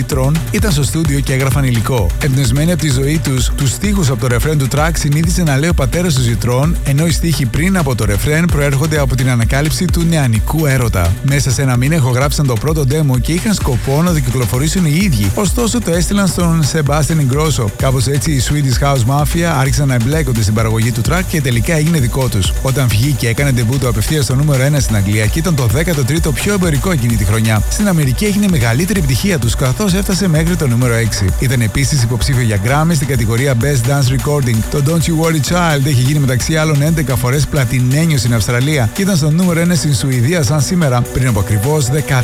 ήταν στο στούντιο και έγραφαν υλικό. Εμπνευσμένοι από τη ζωή τους, τους στίχους από το ρεφρέν του track συνήθιζε να λέει ο πατέρας του Ζιτρών, ενώ οι στίχοι πριν από το ρεφρέν προέρχονται από την ανακάλυψη του νεανικού έρωτα. Μέσα σε ένα μήνα ηχογράψαν το πρώτο demo και είχαν σκοπό να το κυκλοφορήσουν οι ίδιοι, ωστόσο το έστειλαν στον Sebastian Ingrosso. Κάπως έτσι οι Swedish House Mafia άρχισαν να εμπλέκονται στην παραγωγή του track και τελικά έγινε δικό τους. Όταν βγήκε, έκανε ντεμπούτο απευθείας στο νούμερο 1 στην Αγγλία και ήταν το 13ο πιο εμπορικό εκείνη τη χρονιά. Στην Αμερική έγινε μεγαλύτερη επιτυχία τους, καθώς έφτασε μέχρι το νούμερο 6. Ήταν επίσης υποψήφιο για Grammy στην κατηγορία Best Dance Recording. Το Don't You Worry Child έχει γίνει μεταξύ άλλων 11 φορές πλατινένιο στην Αυστραλία και ήταν στο νούμερο 1 στην Σουηδία σαν σήμερα, πριν από ακριβώς 13